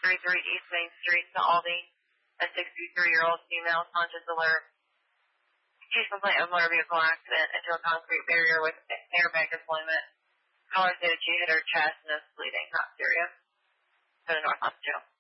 East Main Street to Aldi. A 63-year-old female conscious alert. Case complaint of motor vehicle accident into a concrete barrier with airbag deployment. Caller stated she hit her chest and is bleeding, not serious. To the North Hospital.